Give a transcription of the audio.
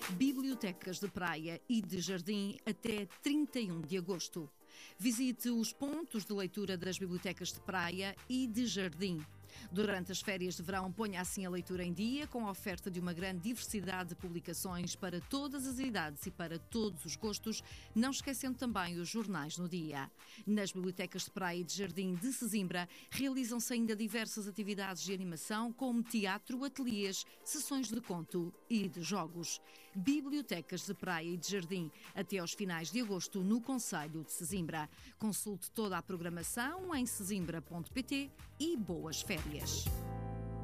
Bibliotecas de praia e de jardim até 31 de agosto. Visite os pontos de leitura das bibliotecas de praia e de jardim. Durante as férias de verão, ponha assim a leitura em dia, com a oferta de uma grande diversidade de publicações para todas as idades e para todos os gostos, não esquecendo também os jornais no dia. Nas bibliotecas de praia e de jardim de Sesimbra, realizam-se ainda diversas atividades de animação, como teatro, ateliês, sessões de conto e de jogos. Bibliotecas de praia e de jardim, até aos finais de agosto, no concelho de Sesimbra. Consulte toda a programação em sesimbra.pt e boas férias.